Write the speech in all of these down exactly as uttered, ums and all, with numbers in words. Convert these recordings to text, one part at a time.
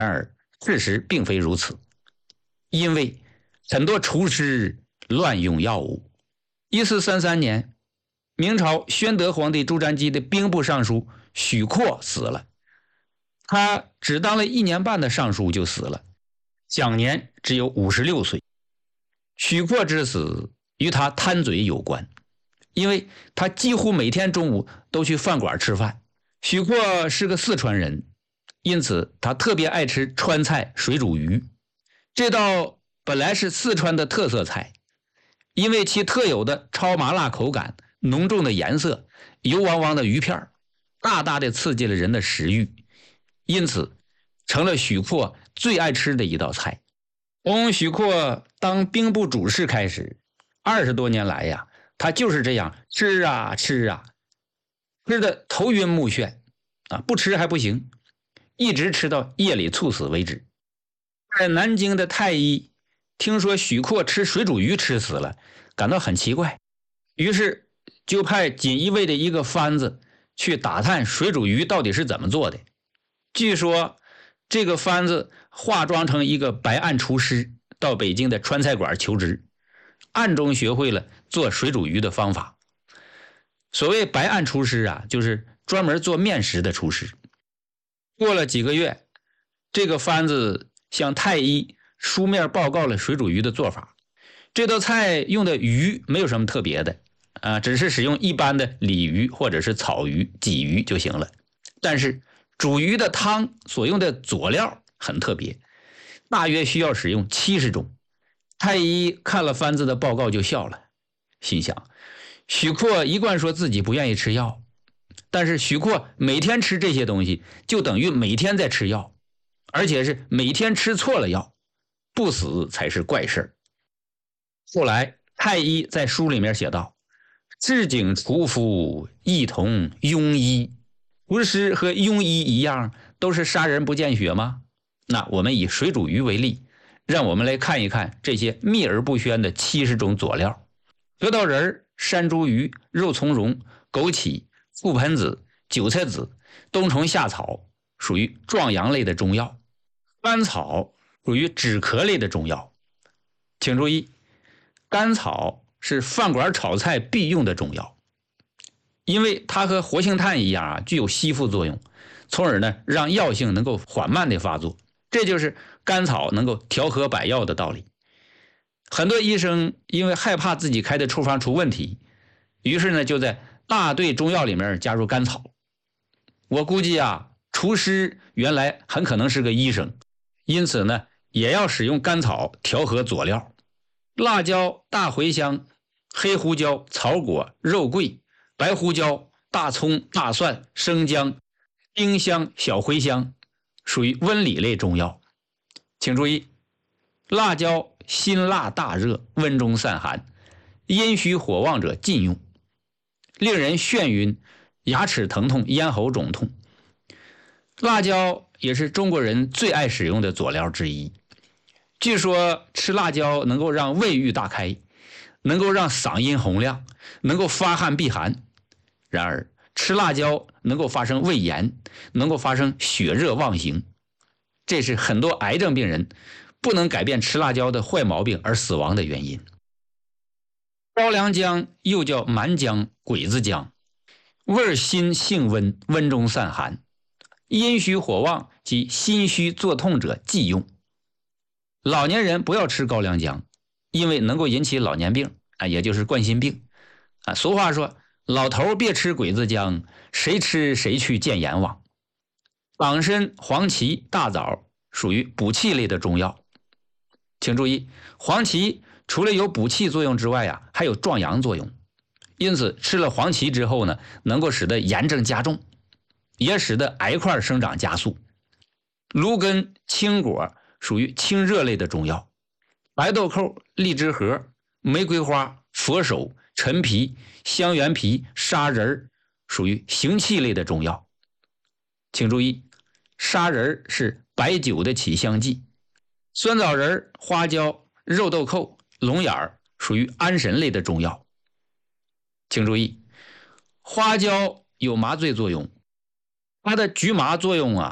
事实并非如此，因为很多厨师乱用药物。一四三三年，明朝宣德皇帝朱瞻基的兵部尚书许廓死了，他只当了一年半的尚书就死了，享年只有五十六岁。许廓之死与他贪嘴有关，因为他几乎每天中午都去饭馆吃饭。许廓是个四川人，因此他特别爱吃川菜水煮鱼。这道本来是四川的特色菜，因为其特有的超麻辣口感、浓重的颜色、油汪汪的鱼片，大大的刺激了人的食欲，因此成了许廓最爱吃的一道菜。从许廓当兵部主事开始，二十多年来呀，他就是这样吃啊吃啊，吃的头晕目眩啊，不吃还不行，一直吃到夜里猝死为止。在南京的太医听说许廓吃水煮鱼吃死了，感到很奇怪，于是就派锦衣卫的一个番子去打探水煮鱼到底是怎么做的。据说这个番子化妆成一个白案厨师，到北京的川菜馆求职，暗中学会了做水煮鱼的方法。所谓白案厨师啊，就是专门做面食的厨师。过了几个月，这个番子向太医书面报告了水煮鱼的做法。这道菜用的鱼没有什么特别的啊，只是使用一般的鲤鱼或者是草鱼、鲫鱼就行了。但是煮鱼的汤所用的佐料很特别，大约需要使用七十种。太医看了番子的报告就笑了，心想许廓一贯说自己不愿意吃药，但是许廓每天吃这些东西就等于每天在吃药，而且是每天吃错了药，不死才是怪事。后来太医在书里面写道，治警厨夫一同庸医，厨师和庸医一样都是杀人不见血吗？那我们以水煮鱼为例，让我们来看一看这些秘而不宣的七十种佐料。核桃仁、山茱萸、肉苁蓉、枸杞、覆盆子、韭菜籽、冬虫夏草属于壮阳类的中药，甘草属于止咳类的中药。请注意，甘草是饭馆炒菜必用的中药，因为它和活性炭一样啊，具有吸附作用，从而呢让药性能够缓慢的发作。这就是甘草能够调和百药的道理。很多医生因为害怕自己开的处方出问题，于是呢就在大队中药里面加入甘草。我估计啊，厨师原来很可能是个医生，因此呢也要使用甘草调和佐料。辣椒、大茴香、黑胡椒、草果、肉桂、白胡椒、大葱、大蒜、生姜、丁香、小茴香属于温里类中药。请注意，辣椒辛辣大热，温中散寒，阴虚火旺者禁用，令人眩晕、牙齿疼痛、咽喉肿痛。辣椒也是中国人最爱使用的佐料之一。据说吃辣椒能够让胃欲大开，能够让嗓音洪亮，能够发汗避寒。然而吃辣椒能够发生胃炎，能够发生血热妄行，这是很多癌症病人不能改变吃辣椒的坏毛病而死亡的原因。高良姜又叫蛮姜、鬼子姜，味辛性温，温中散寒，阴虚火旺及心虚作痛者忌用。老年人不要吃高良姜，因为能够引起老年病啊，也就是冠心病啊。俗话说，老头别吃鬼子姜，谁吃谁去见阎王。党参、黄芪、大枣属于补气类的中药。请注意，黄芪除了有补气作用之外啊，还有壮阳作用，因此吃了黄芪之后呢，能够使得炎症加重，也使得癌块生长加速。芦根、青果属于清热类的中药。白豆蔻、荔枝核、玫瑰花、佛手、陈皮、香橼皮、砂仁属于行气类的中药。请注意，砂仁是白酒的起香剂。酸枣仁、花椒、肉豆蔻、龙眼属于安神类的中药。请注意，花椒有麻醉作用，它的局麻作用啊，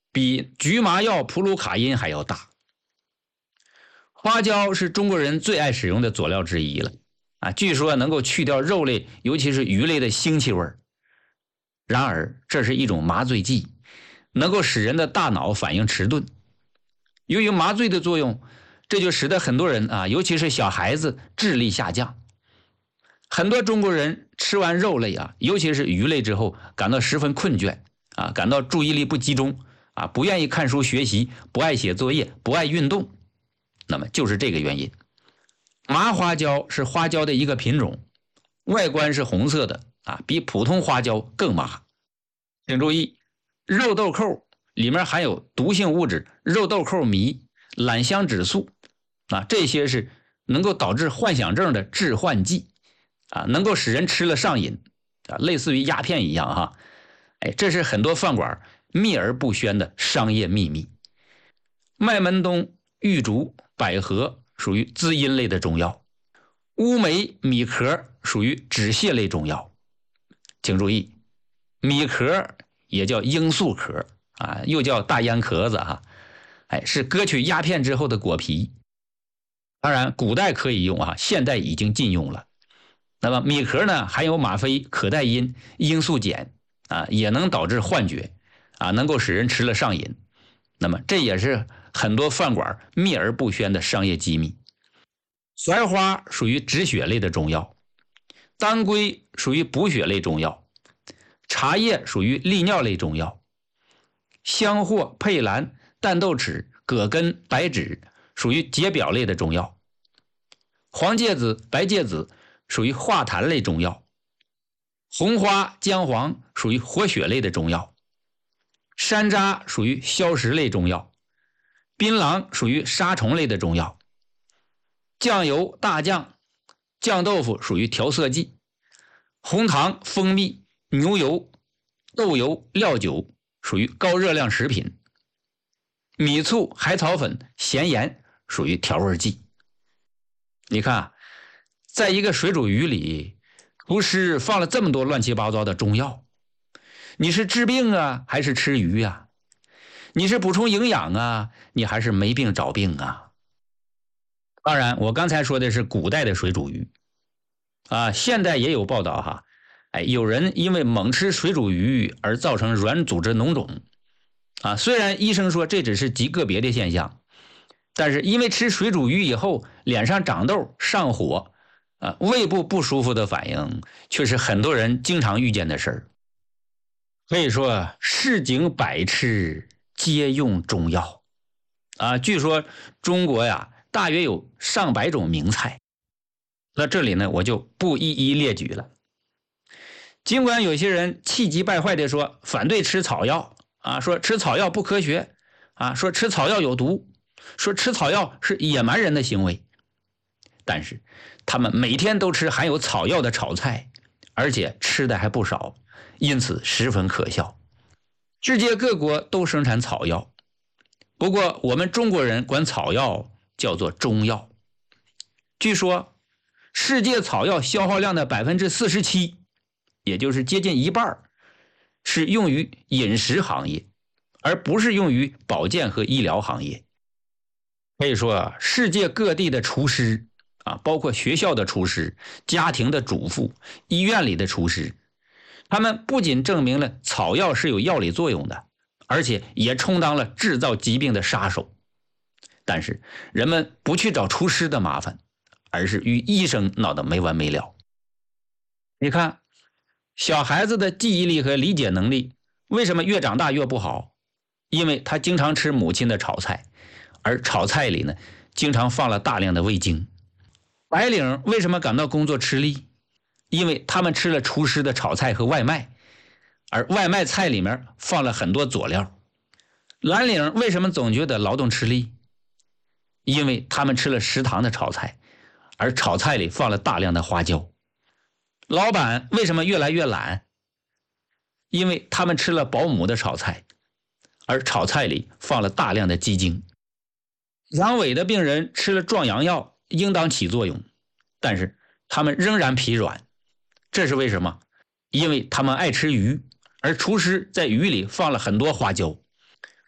比局麻药、普鲁卡因还要大。花椒是中国人最爱使用的佐料之一了啊，据说能够去掉肉类，尤其是鱼类的腥气味。然而，这是一种麻醉剂，能够使人的大脑反应迟钝。由于麻醉的作用，这就使得很多人啊，尤其是小孩子智力下降。很多中国人吃完肉类啊，尤其是鱼类之后，感到十分困倦啊，感到注意力不集中啊，不愿意看书学习，不爱写作业，不爱运动。那么就是这个原因。麻花椒是花椒的一个品种，外观是红色的啊，比普通花椒更麻。请注意，肉豆蔻里面含有毒性物质肉豆蔻醚、榄香脂素啊，这些是能够导致幻想症的致幻剂啊，能够使人吃了上瘾啊，类似于鸦片一样哈。哎，这是很多饭馆秘而不宣的商业秘密。麦门冬、玉竹、百合属于滋阴类的中药，乌梅、米壳属于止泻类中药。请注意，米壳也叫罂粟壳啊，又叫大烟壳子哈，哎，是割去鸦片之后的果皮。当然，古代可以用啊，现代已经禁用了。那么米壳呢，含有吗啡、可待因、罂粟碱啊，也能导致幻觉啊，能够使人吃了上瘾。那么这也是很多饭馆秘而不宣的商业机密。槐花属于止血类的中药，当归属于补血类中药，茶叶属于利尿类中药，香藿、佩兰、淡豆豉、葛根、白芷属于解表类的中药，黄芥子、白芥子属于化痰类中药，红花、姜黄属于活血类的中药，山楂属于消食类中药，槟榔属于杀虫类的中药，酱油、大酱、酱豆腐属于调色剂，红糖、蜂蜜、牛油、豆油、料酒属于高热量食品，米醋、海草粉、咸盐属于调味剂。你看啊，在一个水煮鱼里，厨师放了这么多乱七八糟的中药，你是治病啊，还是吃鱼啊？你是补充营养啊，你还是没病找病啊？当然，我刚才说的是古代的水煮鱼啊，现代也有报道哈，哎，有人因为猛吃水煮鱼而造成软组织脓肿啊。虽然医生说这只是极个别的现象，但是因为吃水煮鱼以后脸上长痘、上火啊，胃部不舒服的反应，却是很多人经常遇见的事儿。可以说市井百吃皆用中药啊。据说中国呀，大约有上百种名菜。那这里呢，我就不一一列举了。尽管有些人气急败坏地说反对吃草药啊，说吃草药不科学啊，说吃草药有毒，说吃草药是野蛮人的行为，但是他们每天都吃含有草药的炒菜，而且吃的还不少，因此十分可笑。世界各国都生产草药，不过我们中国人管草药叫做中药。据说世界草药消耗量的 百分之四十七， 也就是接近一半，是用于饮食行业，而不是用于保健和医疗行业。可以说啊，世界各地的厨师啊，包括学校的厨师、家庭的主妇、医院里的厨师，他们不仅证明了草药是有药理作用的，而且也充当了制造疾病的杀手。但是人们不去找厨师的麻烦，而是与医生闹得没完没了。你看，小孩子的记忆力和理解能力为什么越长大越不好？因为他经常吃母亲的炒菜，而炒菜里呢，经常放了大量的味精。白领为什么感到工作吃力？因为他们吃了厨师的炒菜和外卖，而外卖菜里面放了很多佐料。蓝领为什么总觉得劳动吃力？因为他们吃了食堂的炒菜，而炒菜里放了大量的花椒。老板为什么越来越懒？因为他们吃了保姆的炒菜，而炒菜里放了大量的鸡精。阳痿的病人吃了壮阳药，应当起作用，但是他们仍然疲软，这是为什么？因为他们爱吃鱼，而厨师在鱼里放了很多花椒。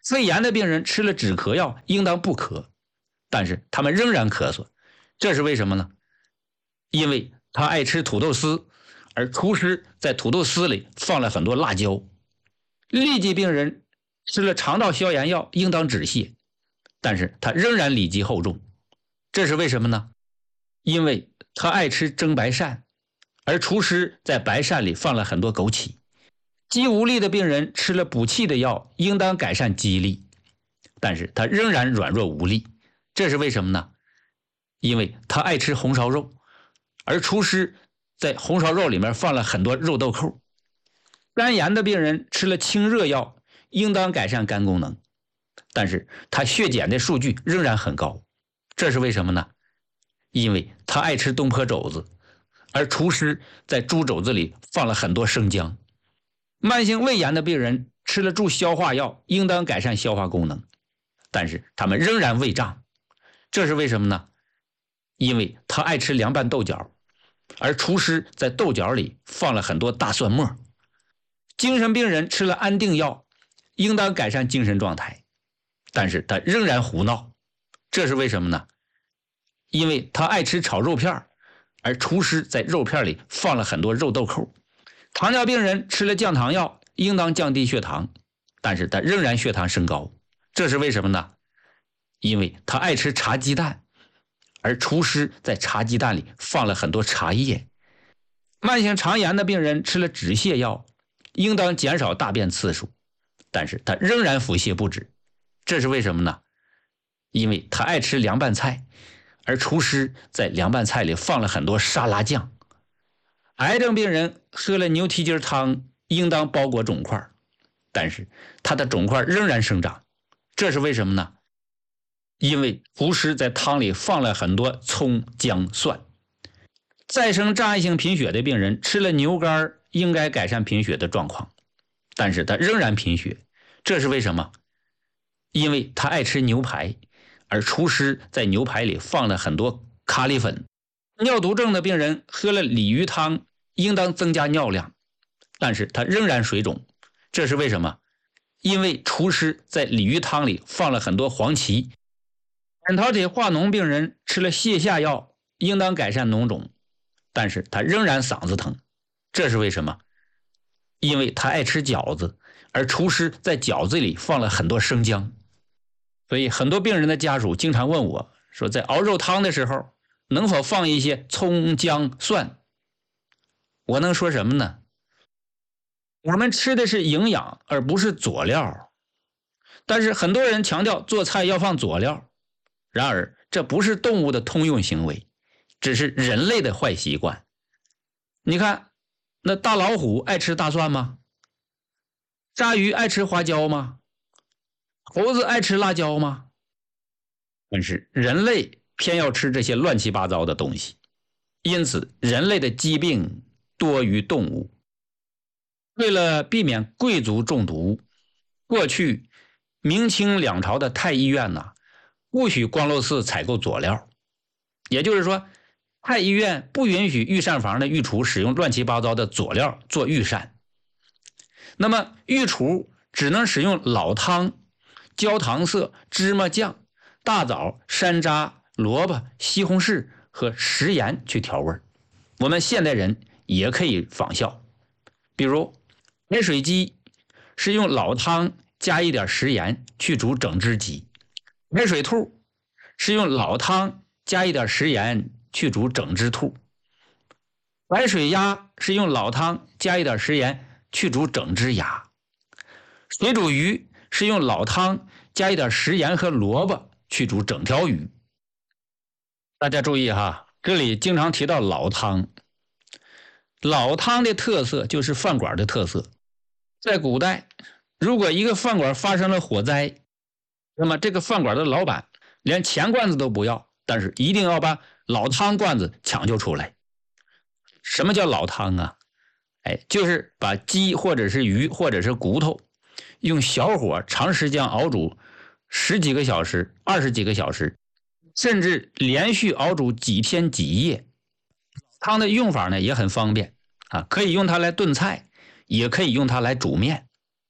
肺炎的病人吃了止咳药应当不咳，但是他们仍然咳嗽，这是为什么呢？因为他爱吃土豆丝，而厨师在土豆丝里放了很多辣椒。痢疾病人吃了肠道消炎药应当止泻，但是他仍然里疾厚重，这是为什么呢？因为他爱吃蒸白鳝，而厨师在白鳝里放了很多枸杞。肌无力的病人吃了补气的药应当改善肌力，但是他仍然软弱无力，这是为什么呢？因为他爱吃红烧肉，而厨师在红烧肉里面放了很多肉豆蔻。肝炎的病人吃了清热药应当改善肝功能，但是他血检的数据仍然很高，这是为什么呢？因为他爱吃东坡肘子，而厨师在猪肘子里放了很多生姜。慢性胃炎的病人吃了助消化药应当改善消化功能，但是他们仍然胃胀，这是为什么呢？因为他爱吃凉拌豆角，而厨师在豆角里放了很多大蒜末。精神病人吃了安定药应当改善精神状态，但是他仍然胡闹，这是为什么呢？因为他爱吃炒肉片，而厨师在肉片里放了很多肉豆蔻。糖尿病人吃了降糖药应当降低血糖，但是他仍然血糖升高，这是为什么呢？因为他爱吃茶鸡蛋，而厨师在茶鸡蛋里放了很多茶叶。慢性肠炎的病人吃了止泻药应当减少大便次数，但是他仍然腹泻不止，这是为什么呢？因为他爱吃凉拌菜，而厨师在凉拌菜里放了很多沙拉酱。癌症病人喝了牛蹄筋汤应当包裹肿块，但是他的肿块仍然生长，这是为什么呢？因为厨师在汤里放了很多葱姜蒜。再生障碍性贫血的病人吃了牛肝应该改善贫血的状况，但是他仍然贫血，这是为什么？因为他爱吃牛排，而厨师在牛排里放了很多咖喱粉。尿毒症的病人喝了鲤鱼汤应当增加尿量，但是他仍然水肿，这是为什么？因为厨师在鲤鱼汤里放了很多黄芪。扁桃体化脓病人吃了泻下药应当改善脓肿，但是他仍然嗓子疼，这是为什么？因为他爱吃饺子，而厨师在饺子里放了很多生姜。所以很多病人的家属经常问我说，在熬肉汤的时候能否放一些葱姜蒜？我能说什么呢？我们吃的是营养而不是佐料，但是很多人强调做菜要放佐料，然而这不是动物的通用行为，只是人类的坏习惯。你看，那大老虎爱吃大蒜吗？鲨鱼爱吃花椒吗？猴子爱吃辣椒吗？但是人类偏要吃这些乱七八糟的东西，因此人类的疾病多于动物。为了避免贵族中毒，过去明清两朝的太医院呢，不许光禄寺采购佐料，也就是说太医院不允许御膳房的御厨使用乱七八糟的佐料做御膳。那么御厨只能使用老汤、焦糖色、芝麻酱、大枣、山楂、萝卜、西红柿和食盐去调味。我们现代人也可以仿效，比如白水鸡是用老汤加一点食盐去煮整只鸡，白水兔是用老汤加一点食盐去煮整只兔，白水鸭是用老汤加一点食盐去煮整只鸭，水煮鱼是用老汤加一点食盐和萝卜去煮整条鱼。大家注意哈，这里经常提到老汤。老汤的特色就是饭馆的特色。在古代，如果一个饭馆发生了火灾，那么这个饭馆的老板连钱罐子都不要，但是一定要把老汤罐子抢救出来。什么叫老汤啊？哎，就是把鸡或者是鱼或者是骨头用小火长时间熬煮十几个小时、二十几个小时，甚至连续熬煮几天几夜。汤的用法呢也很方便啊，可以用它来炖菜，也可以用它来煮面。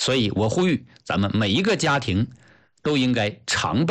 所以我呼吁咱们每一个家庭都应该常备